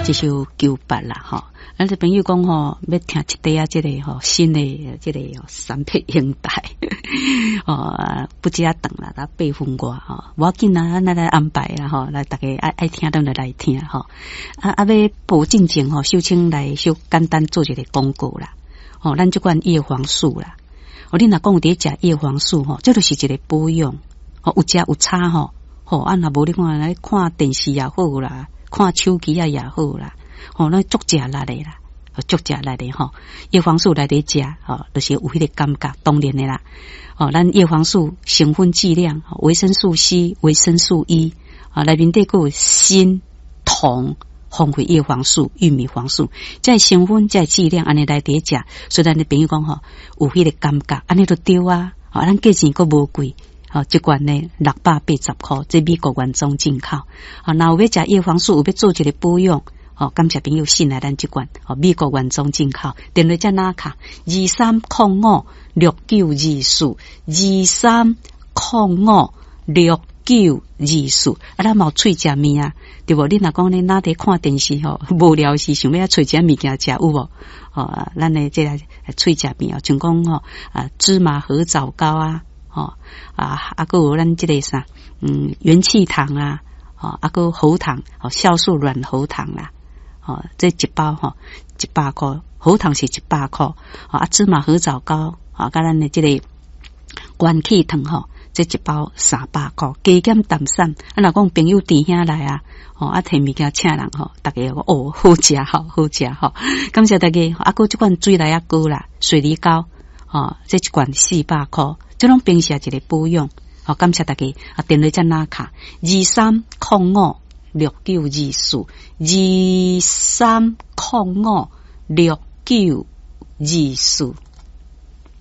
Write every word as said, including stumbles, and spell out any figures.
这首九八啦吼。咱这朋友讲吼，要听一底啊，这个吼新的这个三配音带，哦，不只啊等啦，咱八分歌吼，无要紧啦，咱来安排啦吼，来大家爱爱听，咱就来听吼。啊啊，要报进前吼，首先来小简单做一个广告啦。哦，咱这款叶黄素啦，哦，你若讲有伫食叶黄素吼，这就是一个保养，哦，有食有差吼，吼，啊若无你看来看电视也好啦，看手机啊也好啦。哦，咱足食力的啦，足食力的吼。叶黄素来伫食，哦，就是有迄个感觉，当然的啦。哦，咱叶黄素成分剂量，维生素 C、维生素 E， 啊，内面底佫有锌、铜、红花叶黄素、玉米黄素，这成分、这剂量安尼来伫食，所以咱的朋友讲吼，有迄个感觉，安尼就对啊。哦，咱价钱佫无贵。哦，一罐呢六百八十块，这美国原装进口。啊，若有要食叶黄素，有要做一个保养。哦，感谢朋友信来咱这款哦，美国原装进口，电话在哪卡？二三零五六九二四，二三零五六九二四。啊，咱冇喙食面啊，对无？你若讲你哪伫看电视吼，无聊时想要喙食物件食有无？哦，咱呢这来喙食面哦，像讲吼啊芝麻合枣糕啊，哦啊啊个有咱这个啥嗯元气糖啊，哦啊个喉糖哦酵素软喉糖啦。哦，这一包吼、哦，一百块，喉糖是一百块，啊，芝麻合枣糕，啊，甲咱的这个元气糖吼、哦，这一包三百块，加减淡散。啊，若讲朋友弟兄来啊，哦，啊，摕物件请人吼，大家讲哦，好食吼，好食吼，感谢大家。啊，个这款水来啊膏啦，水梨膏，哦，这一罐四百块，这种平时一个保养，哦，感谢大家。啊，电话在哪卡？二三零五。六九二四，二三零五六九二四。